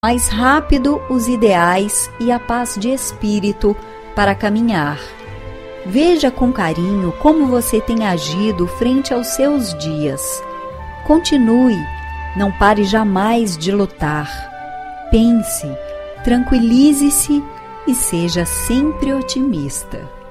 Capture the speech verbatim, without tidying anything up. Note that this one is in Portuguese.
mais rápido os ideais e a paz de espírito para caminhar. Veja com carinho como você tem agido frente aos seus dias. Continue, não pare jamais de lutar. Pense, tranquilize-se e seja sempre otimista.